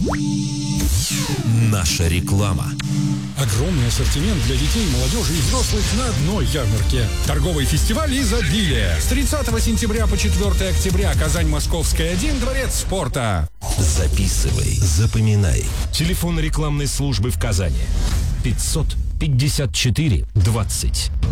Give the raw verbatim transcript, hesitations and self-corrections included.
Наша реклама. Огромный ассортимент для детей, молодежи и взрослых на одной ярмарке. Торговый фестиваль «Изобилие». С тридцатого сентября по четвёртое октября. Казань, Московская, один, Дворец спорта. Записывай, запоминай. Телефон рекламной службы в Казани. пятьсот пятьдесят четыре двадцать.